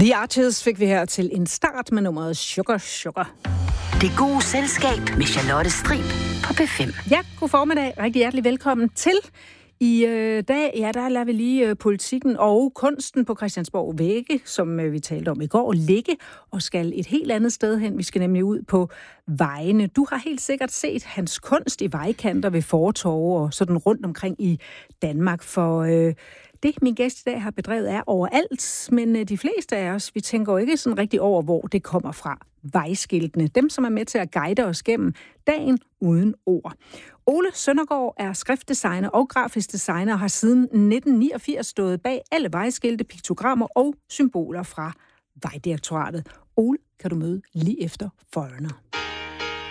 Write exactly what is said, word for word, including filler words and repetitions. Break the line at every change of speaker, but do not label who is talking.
The Arches fik vi her til en start med nummeret Sugar Sugar.
Det gode selskab med Charlotte Strib på P fem.
Ja, god formiddag. Rigtig hjertelig velkommen til. I øh, dag, ja, der lader vi lige øh, politikken og kunsten på Christiansborg vægge, som øh, vi talte om i går, ligge og skal et helt andet sted hen. Vi skal nemlig ud på vejene. Du har helt sikkert set hans kunst i vejkanter ved fortorve og sådan rundt omkring i Danmark, for øh, det, min gæst i dag har bedrevet, er overalt, men øh, de fleste af os, vi tænker jo ikke sådan rigtig over, hvor det kommer fra. Vejskiltene, dem som er med til at guide os gennem dagen uden ord. Ole Søndergaard er skriftdesigner og grafisk designer og har siden nitten niogfirs stået bag alle vejskilte, piktogrammer og symboler fra Vejdirektoratet. Ole kan du møde lige efter Foreigner.